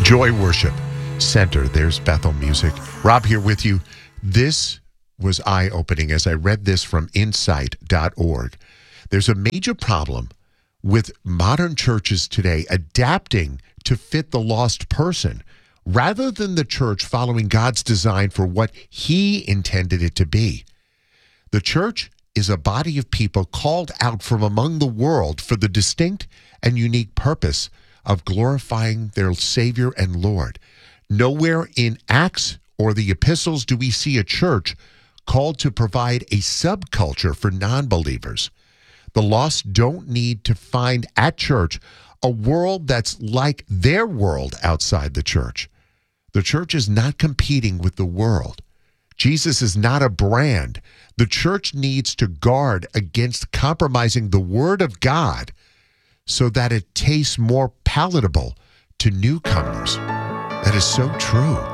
Joy Worship Center. There's Bethel Music. Rob here with you. This was eye-opening as I read this from insight.org. There's a major problem with modern churches today adapting to fit the lost person rather than the church following God's design for what he intended it to be. The church is a body of people called out from among the world for the distinct and unique purpose of glorifying their Savior and Lord. Nowhere in Acts or the epistles do we see a church called to provide a subculture for non-believers. The lost don't need to find at church a world that's like their world outside the church. The church is not competing with the world. Jesus is not a brand. The church needs to guard against compromising the Word of God so that it tastes more palatable to newcomers. That is so true.